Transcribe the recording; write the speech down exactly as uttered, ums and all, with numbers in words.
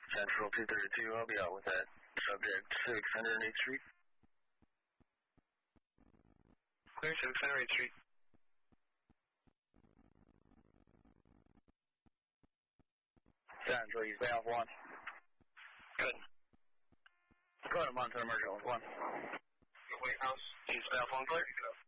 Central two thirty-two, I'll be out with that subject six hundred eighth Street. Clear six hundred eighth Street. Central, you stay off one. Good. Go ahead, monitor emergent with one. The White House. You stay off one, clear?